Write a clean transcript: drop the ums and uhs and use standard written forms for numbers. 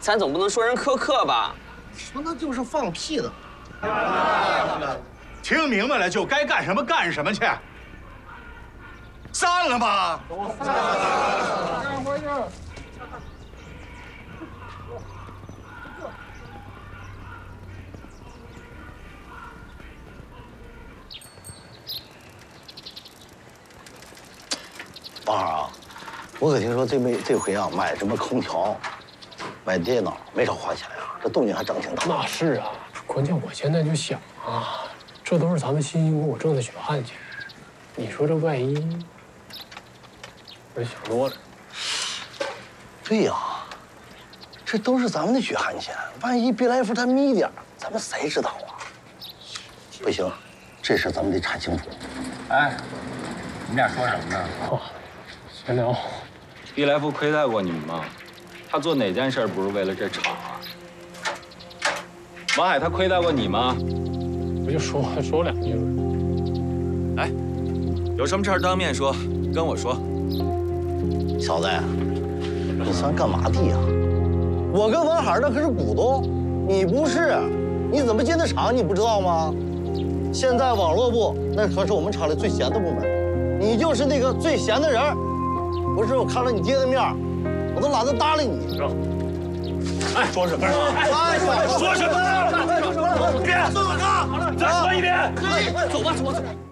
咱总不能说人苛刻吧？ 说那就是放屁的。 听明白了就该干什么干什么去。散了吧。 王二啊，我可听说这回啊买什么空调、买电脑没少花钱呀，这动静还整挺大。 那是啊，关键我现在就想啊，这都是咱们辛辛苦苦挣的血汗钱，你说这万一，我想多了。 对呀，这都是咱们的血汗钱，万一别来福他眯点，咱们谁知道啊？不行，这事咱们得查清楚。 哎，你俩说什么呢？ 哦，闲聊。 毕来福亏待过你们吗？他做哪件事不是为了这场啊？王海他亏待过你吗？ 我就说两句。 来，有什么事儿当面说，跟我说。 小子，你算干嘛的呀？我跟王海那可是股东，你不是，你怎么进的厂你不知道吗？现在网络部那可是我们厂里最闲的部门，你就是那个最闲的人。不是我看了你爹的面，我都懒得搭理你。 哎，说什么？说什么？别，再说一遍。 走吧，走吧，走吧。